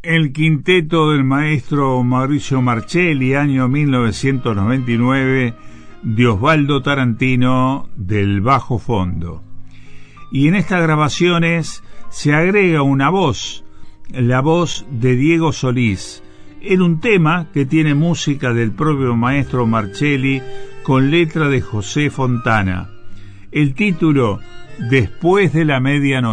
El quinteto del maestro Mauricio Marcelli, año 1999, de Osvaldo Tarantino, del bajo fondo. Y en estas grabaciones se agrega una voz, la voz de Diego Solís, en un tema que tiene música del propio maestro Marcelli con letra de José Fontana. El título, Después de la medianoche.